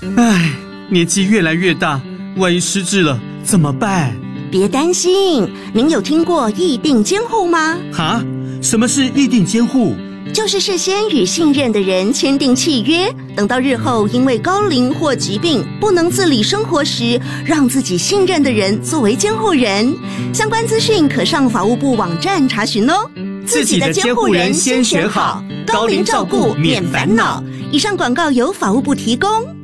唉，年纪越来越大，万一失智了怎么办？ 别担心，您有听过议定监护吗？ 哈？什么是议定监护？ 就是事先与信任的人签订契约，等到日后因为高龄或疾病不能自理生活时，让自己信任的人作为监护人。相关资讯可上法务部网站查询哦。 自己的监护人先选好，高龄照顾免烦恼。 以上广告由法务部提供。